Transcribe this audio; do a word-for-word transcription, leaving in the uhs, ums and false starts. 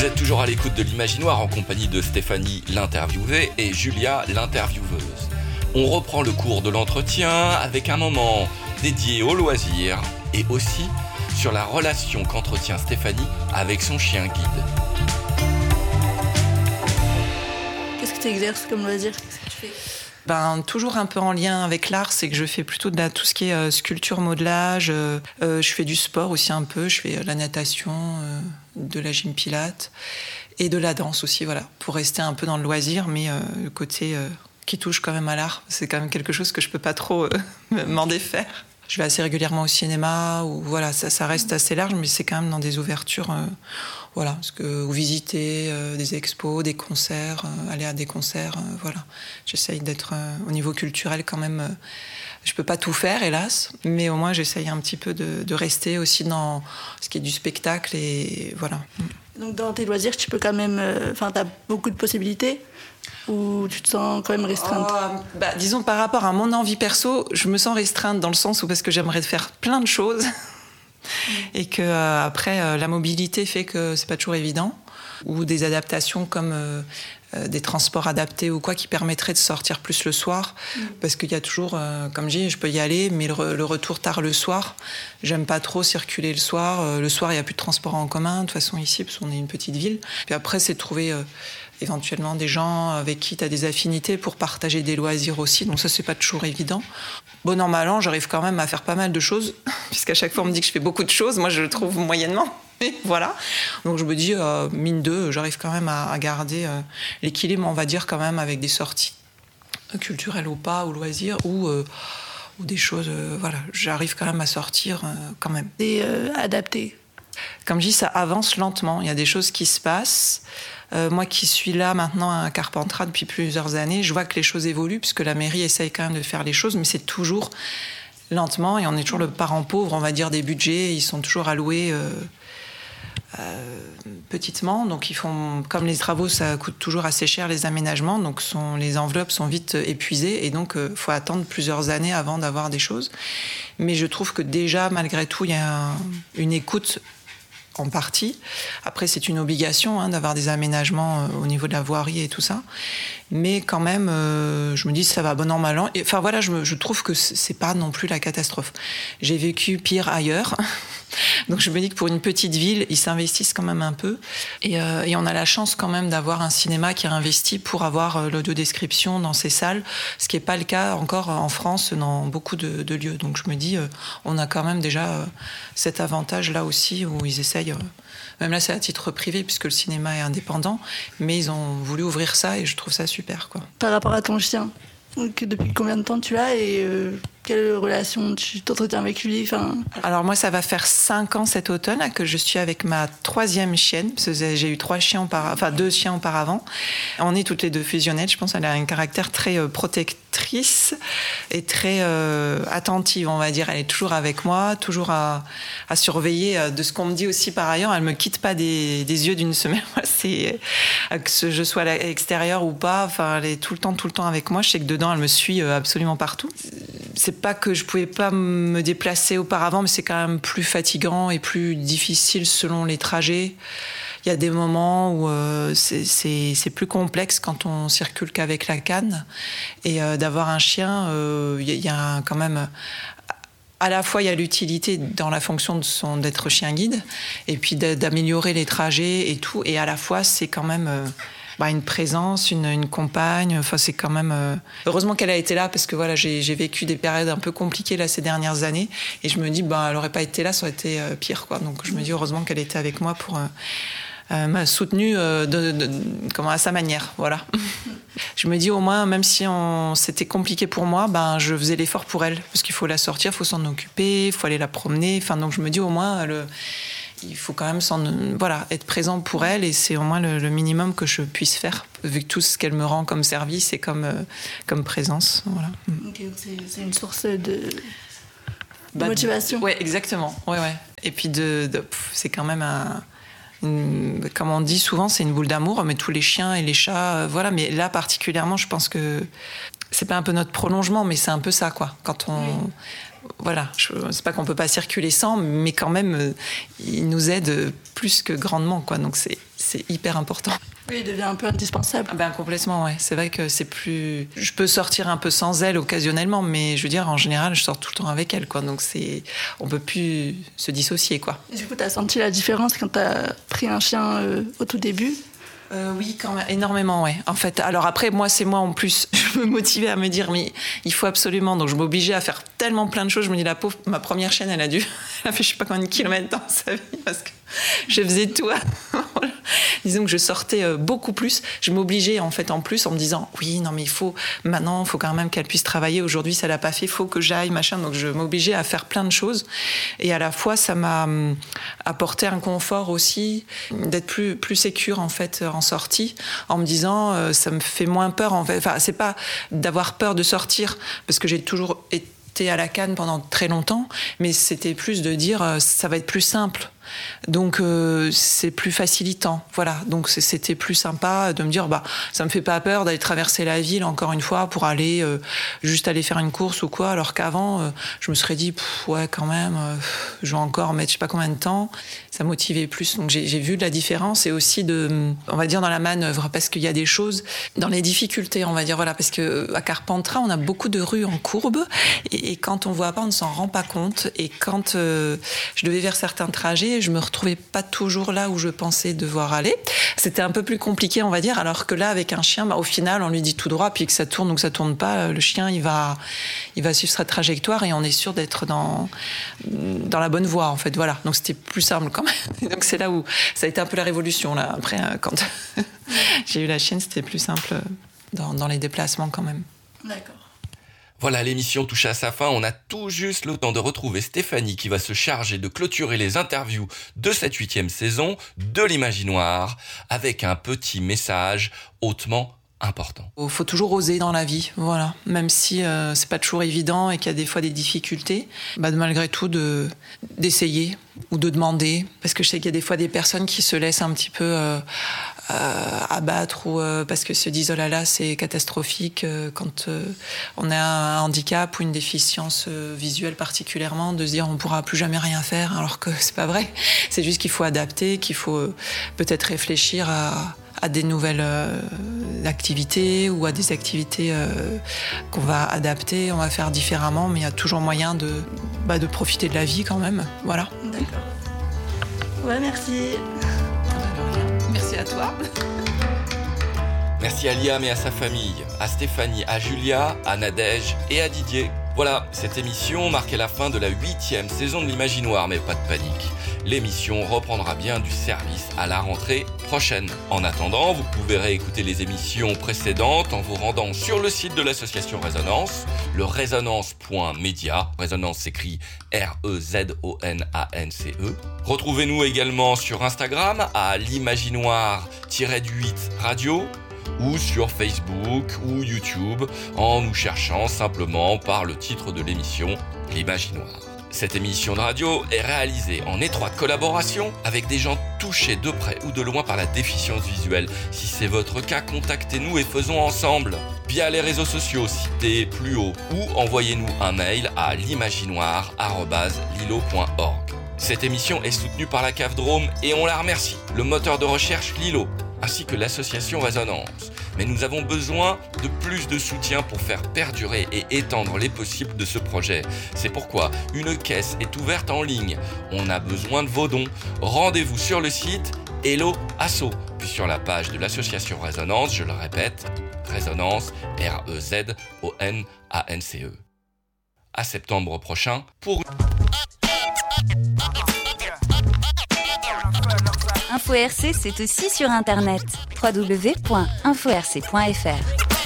Vous êtes toujours à l'écoute de l'Imaginoire en compagnie de Stéphanie, l'interviewée, et Julia, l'intervieweuse. On reprend le cours de l'entretien avec un moment dédié aux loisirs et aussi sur la relation qu'entretient Stéphanie avec son chien guide. Qu'est-ce que tu exerces comme loisir? Qu'est-ce que tu fais? Ben, toujours un peu en lien avec l'art, c'est que je fais plutôt de la, tout ce qui est euh, sculpture, modelage. Euh, euh, je fais du sport aussi un peu, je fais euh, la natation, euh, de la gym pilate et de la danse aussi, voilà, pour rester un peu dans le loisir, mais euh, le côté euh, qui touche quand même à l'art, c'est quand même quelque chose que je peux pas trop euh, m'en défaire. Je vais assez régulièrement au cinéma, ou voilà, ça, ça reste assez large, mais c'est quand même dans des ouvertures, euh, voilà, parce que ou visiter euh, des expos, des concerts, euh, aller à des concerts, euh, voilà. J'essaye d'être euh, au niveau culturel quand même. Euh, je peux pas tout faire, hélas, mais au moins j'essaye un petit peu de, de rester aussi dans ce qui est du spectacle et voilà. Donc dans tes loisirs, tu peux quand même, enfin, euh, t'as beaucoup de possibilités. Ou tu te sens quand même restreinte? Oh, bah, disons, par rapport à mon envie perso, je me sens restreinte dans le sens où parce que j'aimerais faire plein de choses mmh. et que euh, après euh, la mobilité fait que c'est pas toujours évident, ou des adaptations comme euh, euh, des transports adaptés ou quoi qui permettraient de sortir plus le soir, mmh. parce qu'il y a toujours, euh, comme je dis, je peux y aller, mais le, re- le retour tard le soir, j'aime pas trop circuler le soir. Euh, le soir, il y a plus de transport en commun de toute façon ici parce qu'on est une petite ville. Puis après, c'est de trouver euh, éventuellement des gens avec qui tu as des affinités pour partager des loisirs aussi. Donc ça, c'est pas toujours évident. Bon an, mal an, j'arrive quand même à faire pas mal de choses, puisqu'à chaque fois, on me dit que je fais beaucoup de choses. Moi, je le trouve moyennement. Mais voilà. Donc je me dis, euh, mine de, j'arrive quand même à, à garder euh, l'équilibre, on va dire, quand même, avec des sorties culturelles ou pas, ou loisirs, ou, euh, ou des choses... Euh, voilà, j'arrive quand même à sortir euh, quand même. Et euh, adapté. Comme je dis, ça avance lentement. Il y a des choses qui se passent. Euh, moi qui suis là maintenant à Carpentras depuis plusieurs années, je vois que les choses évoluent, puisque la mairie essaye quand même de faire les choses, mais c'est toujours lentement, et on est toujours le parent pauvre, on va dire, des budgets. Ils sont toujours alloués euh, euh, petitement. Donc ils font, comme les travaux, ça coûte toujours assez cher, les aménagements, donc sont, les enveloppes sont vite épuisées, et donc il euh, faut attendre plusieurs années avant d'avoir des choses. Mais je trouve que déjà, malgré tout, il y a un, une écoute en partie. Après, c'est une obligation hein, d'avoir des aménagements euh, au niveau de la voirie et tout ça. Mais quand même, euh, je me dis, ça va bon an, mal an. Et, enfin voilà, je, me, je trouve que c'est pas non plus la catastrophe. J'ai vécu pire ailleurs. Donc je me dis que pour une petite ville, ils s'investissent quand même un peu. Et, euh, et on a la chance quand même d'avoir un cinéma qui a investi pour avoir euh, l'audiodescription dans ses salles, ce qui n'est pas le cas encore en France dans beaucoup de, de lieux. Donc je me dis, euh, on a quand même déjà euh, cet avantage-là aussi où ils essayent... Euh, même là, c'est à titre privé puisque le cinéma est indépendant, mais ils ont voulu ouvrir ça et je trouve ça super, quoi. Par rapport à ton chien, donc, depuis combien de temps tu l'as et euh, quelle relation tu t'entretiens avec lui? Enfin... Alors moi, ça va faire cinq ans cet automne là, que je suis avec ma troisième chienne, parce que j'ai eu trois chiens auparavant, enfin deux chiens auparavant. On est toutes les deux fusionnelles. Je pense qu'elle a un caractère très euh, protectrice et très euh, attentive, on va dire. Elle est toujours avec moi, toujours à, à surveiller. Euh, de ce qu'on me dit aussi par ailleurs, elle me quitte pas des, des yeux d'une semaine. C'est euh, que je sois à l'extérieur ou pas, enfin, elle est tout le temps, tout le temps avec moi. Je sais que dedans, elle me suit euh, absolument partout. C'est pas que je pouvais pas me déplacer auparavant, mais c'est quand même plus fatigant et plus difficile selon les trajets. Il y a des moments où euh, c'est, c'est, c'est plus complexe quand on circule qu'avec la canne. Et euh, d'avoir un chien, euh, il y a quand même... À la fois, il y a l'utilité dans la fonction de son, d'être chien guide, et puis d'améliorer les trajets et tout. Et à la fois, c'est quand même... Euh, Bah, une présence, une, une compagne. Enfin, c'est quand même... Euh... Heureusement qu'elle a été là, parce que voilà, j'ai, j'ai vécu des périodes un peu compliquées là, ces dernières années. Et je me dis, bah, elle n'aurait pas été là, ça aurait été euh, pire, quoi. Donc je me dis, heureusement qu'elle était avec moi pour... Euh, euh, m'a soutenue euh, de, de, de, comment, à sa manière, voilà. Je me dis, au moins, même si on, c'était compliqué pour moi, ben, je faisais l'effort pour elle. Parce qu'il faut la sortir, il faut s'en occuper, il faut aller la promener. Enfin, donc je me dis, au moins... Le, il faut quand même s'en, voilà, être présent pour elle, et c'est au moins le, le minimum que je puisse faire, vu que tout ce qu'elle me rend comme service et comme, euh, comme présence. Voilà. Okay, donc c'est, c'est une source de, de bah, motivation. Oui, exactement. Ouais, ouais. Et puis, de, de, pff, c'est quand même un... Une, comme on dit souvent, c'est une boule d'amour, mais tous les chiens et les chats, euh, voilà. Mais là, particulièrement, je pense que c'est pas un peu notre prolongement, mais c'est un peu ça, quoi. Quand on... Oui. Voilà, je, c'est pas qu'on peut pas circuler sans, mais quand même, euh, il nous aide plus que grandement, quoi. Donc c'est, c'est hyper important. Oui, il devient un peu indispensable. Ah ben complètement, ouais. C'est vrai que c'est plus... Je peux sortir un peu sans elle occasionnellement, mais je veux dire, en général, je sors tout le temps avec elle, quoi. Donc c'est... on peut plus se dissocier, quoi. Et du coup, t'as senti la différence quand t'as pris un chien euh, au tout début ? Euh, oui, quand même, énormément, ouais. En fait, alors après, moi, c'est moi en plus. Je me motivais à me dire, mais il faut absolument. Donc, je m'obligeais à faire tellement plein de choses. Je me dis, la pauvre, ma première chienne, elle a dû, elle a fait, je sais pas combien de kilomètres dans sa vie parce que je faisais tout. Disons que je sortais beaucoup plus. Je m'obligeais en fait en plus en me disant, oui, non, mais il faut maintenant, il faut quand même qu'elle puisse travailler. Aujourd'hui, ça l'a pas fait, il faut que j'aille, machin. Donc, je m'obligeais à faire plein de choses. Et à la fois, ça m'a apporté un confort aussi, d'être plus plus sécure en fait en sortie, en me disant, euh, ça me fait moins peur. En fait, enfin, c'est pas d'avoir peur de sortir parce que j'ai toujours été à la canne pendant très longtemps, mais c'était plus de dire, euh, ça va être plus simple. Donc euh, c'est plus facilitant, voilà. Donc c'était plus sympa de me dire, bah ça me fait pas peur d'aller traverser la ville encore une fois pour aller euh, juste aller faire une course ou quoi, alors qu'avant euh, je me serais dit, pff, ouais quand même, euh, je vais encore mettre je sais pas combien de temps. Ça motivait plus. Donc j'ai, j'ai vu de la différence et aussi de, on va dire dans la manœuvre, parce qu'il y a des choses dans les difficultés, on va dire voilà, parce que à Carpentras on a beaucoup de rues en courbe et, et quand on voit pas, on ne s'en rend pas compte. Et quand euh, je devais faire certains trajets, je me retrouvais pas toujours là où je pensais devoir aller. C'était un peu plus compliqué, on va dire, alors que là, avec un chien, bah, au final, on lui dit tout droit, puis que ça tourne ou que ça tourne pas, le chien, il va, il va suivre sa trajectoire et on est sûr d'être dans, dans la bonne voie, en fait. Voilà. Donc c'était plus simple quand même. Donc c'est là où ça a été un peu la révolution, là. Après, quand j'ai eu la chienne, c'était plus simple dans, dans les déplacements quand même. D'accord. Voilà, l'émission touche à sa fin. On a tout juste le temps de retrouver Stéphanie qui va se charger de clôturer les interviews de cette huitième saison de l'Imaginoire avec un petit message hautement important. Il faut toujours oser dans la vie, voilà. Même si euh, c'est pas toujours évident et qu'il y a des fois des difficultés, bah, malgré tout de, d'essayer ou de demander. Parce que je sais qu'il y a des fois des personnes qui se laissent un petit peu euh, euh, abattre ou euh, parce que se disent oh là là c'est catastrophique euh, quand euh, on a un handicap ou une déficience euh, visuelle particulièrement, de se dire on pourra plus jamais rien faire, alors que c'est pas vrai. C'est juste qu'il faut adapter, qu'il faut euh, peut-être réfléchir à à des nouvelles euh, activités ou à des activités euh, qu'on va adapter, on va faire différemment, mais il y a toujours moyen de, bah, de profiter de la vie quand même. Voilà. D'accord. Ouais, merci. Merci à toi. Merci à Liam et à sa famille, à Stéphanie, à Julia, à Nadège et à Didier. Voilà, cette émission marquait la fin de la huitième saison de l'Imaginoire, mais pas de panique. L'émission reprendra bien du service à la rentrée prochaine. En attendant, vous pouvez réécouter les émissions précédentes en vous rendant sur le site de l'association Résonance, le résonance point média. Résonance s'écrit R E Z O N A N C E. Retrouvez-nous également sur Instagram à l'Imaginoire huit radio ou sur Facebook ou YouTube en nous cherchant simplement par le titre de l'émission l'Imaginoire. Cette émission de radio est réalisée en étroite collaboration avec des gens touchés de près ou de loin par la déficience visuelle. Si c'est votre cas, contactez-nous et faisons ensemble. Via les réseaux sociaux cités plus haut ou envoyez-nous un mail à l'imaginoire arobase lilo point org. Cette émission est soutenue par la C A F Drôme et on la remercie. Le moteur de recherche Lilo ainsi que l'association Résonance. Mais nous avons besoin de plus de soutien pour faire perdurer et étendre les possibles de ce projet. C'est pourquoi une caisse est ouverte en ligne. On a besoin de vos dons. Rendez-vous sur le site Hello Asso, puis sur la page de l'association Résonance, je le répète, Résonance, R E Z O N A N C E. À septembre prochain pour... Info R C, c'est aussi sur Internet. w w w point info r c point f r.